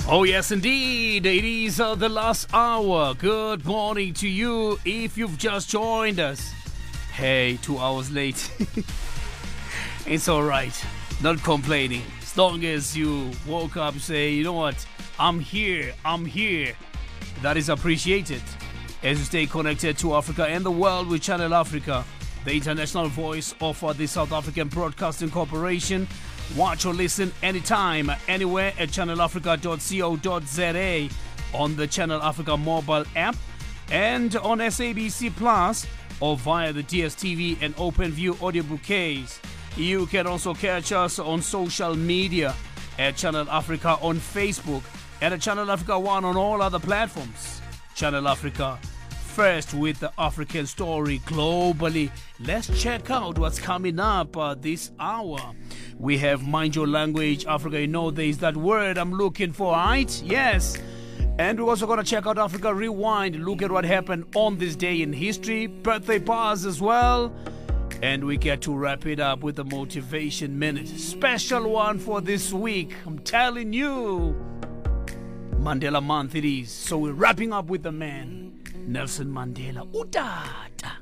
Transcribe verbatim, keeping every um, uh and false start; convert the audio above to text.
Oh, yes, indeed. It is uh, the last hour. Good morning to you if you've just joined us. Hey, two hours late. It's all right. Not complaining. As long as you woke up and say, you know what? I'm here. I'm here. That is appreciated. As you stay connected to Africa and the world with Channel Africa, the international voice of uh, the South African Broadcasting Corporation. Watch or listen anytime, anywhere at channel africa dot co dot za, on the Channel Africa mobile app, and on S A B C Plus, or via the D S T V and OpenView audio bouquets. You can also catch us on social media at Channel Africa on Facebook and at Channel Africa One on all other platforms. Channel Africa, first with the African story globally. Let's check out what's coming up uh, this hour. We have Mind Your Language Africa. You know, there's that word I'm looking for, right? Yes. And we're also going to check out Africa Rewind. Look at what happened on this day in history. Birthday bars as well. And we get to wrap it up with the Motivation Minute. Special one for this week. I'm telling you. Mandela Month it is. So we're wrapping up with the man, Nelson Mandela. Utata.